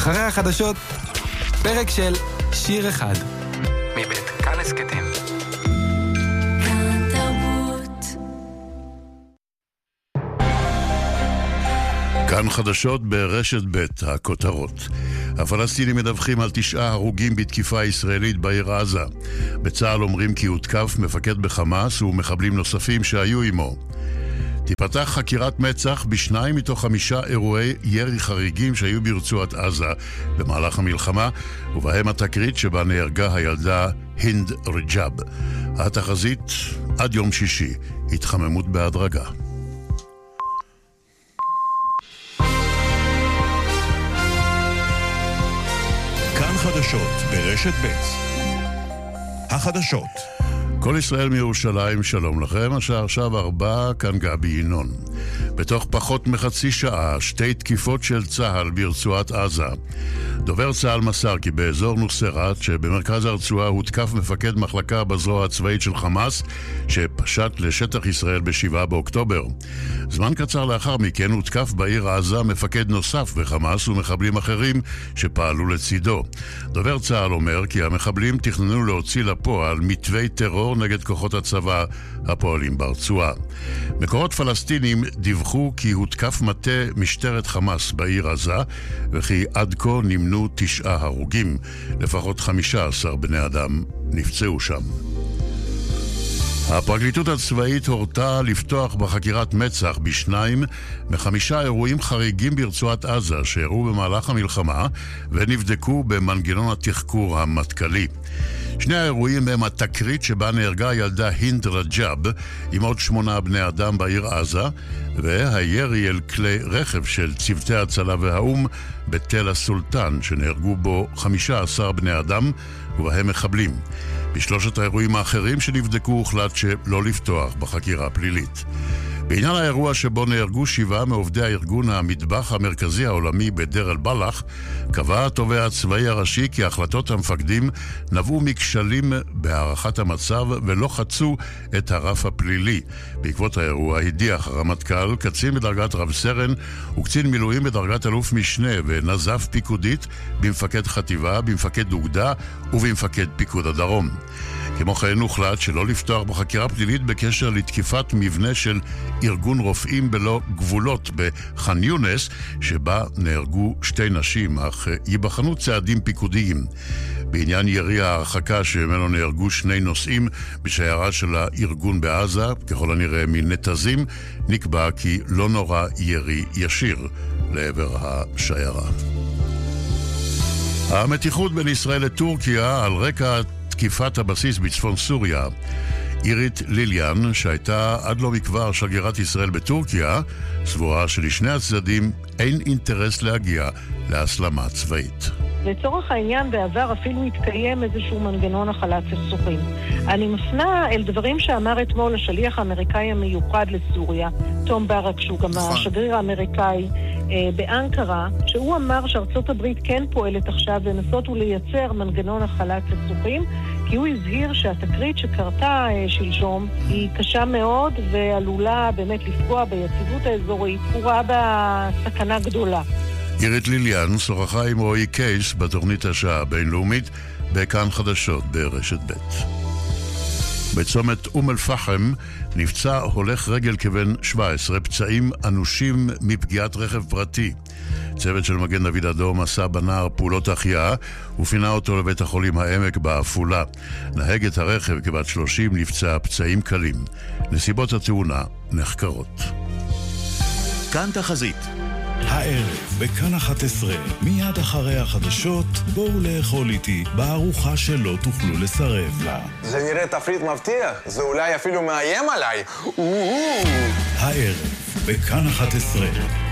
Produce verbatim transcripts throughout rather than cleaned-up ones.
אחרי החדשות, פרק של שיר אחד מבית כאן הסכתים. כאן תרבות. כאן חדשות ברשת בית, הכותרות. הפלסטינים מדווחים על תשעה הרוגים בתקיפה ישראלית בעיר עזה. בצה"ל אומרים כי הותקף מפקד בחמאס ומחבלים נוספים שהיו עמו. תיפתח חקירת מצ"ח בשניים מתוך חמישה אירועי ירי חריגים שהיו ברצועת עזה במהלך המלחמה, ובהם התקרית שבה נהרגה הילדה הינד רג'אב. התחזית עד יום שישי, התחממות בהדרגה. כאן חדשות ברשת בית. החדשות. כל ישראל מירושלים, שלום לכם. השעה עכשיו ארבע, כאן גבי ינון. בתוך פחות מחצי שעה, שתי תקיפות של צה"ל ברצועת עזה. דובר צה"ל מסר כי באזור נוסרת, שבמרכז הרצועה הותקף מפקד מחלקה בזרוע הצבאית של חמאס, שפשט לשטח ישראל בשבעה באוקטובר. זמן קצר לאחר מכן הותקף בעיר עזה מפקד נוסף בחמאס ומחבלים אחרים שפעלו לצידו. דובר צה"ל אומר כי המחבלים תכננו להוציא לפועל מתווי טרור נגד כוחות הצבא הפועלים ברצועה. מקורות פלסטינים דיווחו כי הותקף מטה משטרת חמאס בעיר עזה, וכי עד כה נמנו תשעה הרוגים. לפחות חמישה עשר בני אדם נפצעו שם. הפרקליטות הצבאית הורתה לפתוח בחקירת מצ"ח בשניים מחמישה אירועים חריגים ברצועת עזה שאירעו במהלך המלחמה ונבדקו במנגנון התחקור המטכ"לי. שני האירועים הם התקרית שבה נהרגה ילדה הינד רג'אב עם עוד שמונה בני אדם בעיר עזה, והירי אל כלי רכב של צוותי הצלה והאום בתל הסולטן שנהרגו בו חמישה עשר בני אדם ובהם מחבלים. בשלושת האירועים האחרים שנבדקו הוחלט שלא לפתוח בחקירה פלילית. בעניין האירוע שבו נהרגו שבעה מעובדי הארגון המטבח המרכזי העולמי בדיר אל-בלח, קבע התובע הצבאי הראשי כי החלטות המפקדים נבעו מכשלים בהערכת המצב ולא חצו את הרף הפלילי. בעקבות האירוע הדיח הרמטכ"ל קצין בדרגת רב סרן וקצין מילואים בדרגת אלוף משנה ונזף פיקודית במפקד חטיבה, במפקד אוגדה ובמפקד פיקוד הדרום. כמו כן הוחלט שלא לפתוח בחקירה פלילית בקשר לתקיפת מבנה של ארגון רופאים בלא גבולות בח'אן יונס, שבה נהרגו שתי נשים, אך ייבחנו צעדים פיקודיים. בעניין ירי ההרחקה שממנו נהרגו שני נוסעים בשיירה של הארגון בעזה, ככל הנראה מנתזים, נקבע כי לא נורא ירי ישיר לעבר השיירה. המתיחות בין ישראל לטורקיה על רקע תקיפת הבסיס בצפון סוריה. אירית ליליאן, שהייתה עד לא מכבר שגרירת ישראל בטורקיה, סבורה שלשני הצדדים אין אינטרס להגיע להסלמה צבאית. לצורך העניין בעבר אפילו התקיים איזשהו מנגנון החלת סכסוכים. אני מפנה אל דברים שאמר אתמול השליח האמריקאי המיוחד לסוריה, תום ברק, שהוא גם השגריר האמריקאי אה, באנקרה, שהוא אמר שארצות הברית כן פועלת עכשיו לנסות ולייצר מנגנון החלת סכסוכים, כי הוא הזהיר שהתקרית שקרתה אה, שלשום היא קשה מאוד ועלולה באמת לפגוע ביציבות האזורית, הוא ראה בה סכנה גדולה. אירית ליליאן שוחחה עם רועי קייס בתוכנית השעה הבינלאומית בכאן חדשות ברשת בית. בצומת אום אל-פחם נפצע הולך רגל כבן שבע עשרה, פצעים אנושים מפגיעת רכב פרטי. צוות של מגן דוד אדום עשה בנער פעולות החייאה ופינה אותו לבית החולים העמק בעפולה. נהגת הרכב כבת שלושים נפצעה פצעים קלים. נסיבות התאונה נחקרות. כאן תחזית. הערב בכאן אחת עשרה, מיד אחרי החדשות, בואו לאכול איתי בארוחה שלא תוכלו לסרב לה. זה נראה תפריט מבטיח, זה אולי אפילו מאיים עליי. הערב בכאן אחת עשרה.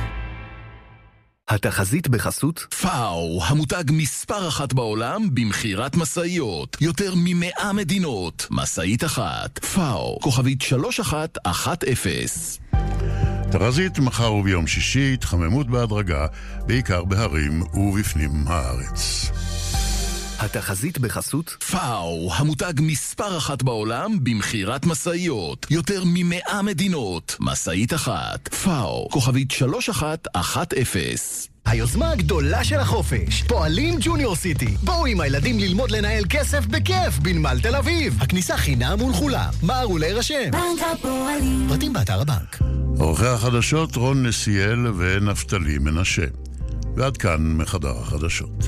התחזית בחסות פאו, המותג מספר אחת בעולם במחירת מסעיות. יותר ממאה מדינות. מסעית אחת. פאו, כוכבית שלוש אחת אחת אפס. תחזית מחר וביום שישי, התחממות בהדרגה, בעיקר בהרים ובפנים הארץ. התחזית בחסות פאו, המותג מספר אחת בעולם במחירת מסעיות. יותר ממאה מדינות. מסעית אחת. פאו, כוכבית שלוש אחת אחת אפס. היוזמה הגדולה של החופש, פועלים ג'וניור סיטי. בואו עם הילדים ללמוד לנהל כסף בכיף בנמל תל אביב. הכניסה חינם ולכולם. מהרו להירשם. בנק הפועלים. פרטים באתר הבנק. עורכי החדשות רון נסיאל ונפתלי מנשה. ועד כאן מחדר החדשות.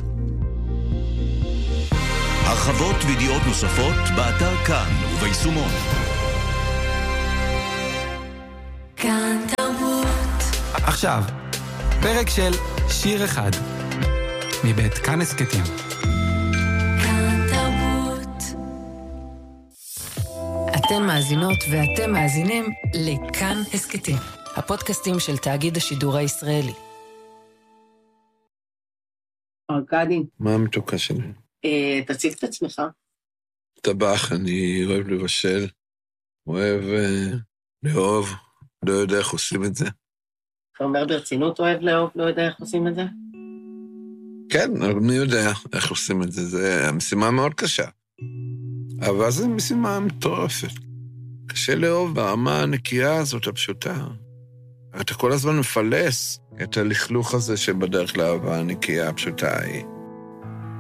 הרחבות וידיעות נוספות באתר כאן וביישומון. כאן תרבות. עכשיו, פרק של שיר אחד, מבית כאן הסכתים. כאן תרבות. אתם מאזינות ואתם מאזינים לכאן הסכתים, הפודקאסטים של תאגיד השידור הישראלי. ארכדי. מה המתוקה שלי? אה, תציג את עצמך. טבח, אני אוהב לבשל, אוהב אה, לאהוב, לא יודע איך עושים את זה. אתה אומר ברצינות אוהב לאהוב, לא יודע איך עושים את זה? כן, אבל מי יודע איך עושים את זה, זה משימה מאוד קשה. אבל זו משימה מטורפת. קשה לאהוב ברמה הנקייה הזאת הפשוטה. אתה כל הזמן מפלס את הלכלוך הזה שבדרך לאהבה הנקייה הפשוטה היא.